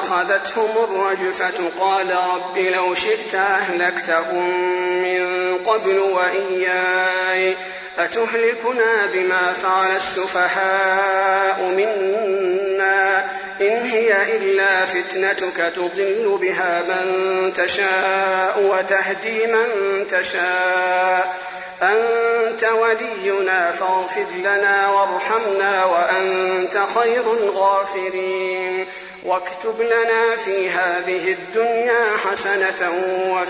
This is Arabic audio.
فأخذتهم الرجفة قال رب لو شئت أهلكتهم من قبل وإياي أتهلكنا بما فعل السفهاء منا إن هي إلا فتنتك تضل بها من تشاء وتهدي من تشاء أنت ولينا فاغفر لنا وارحمنا وأنت خير الغافرين واكتب لنا في هذه الدنيا حسنة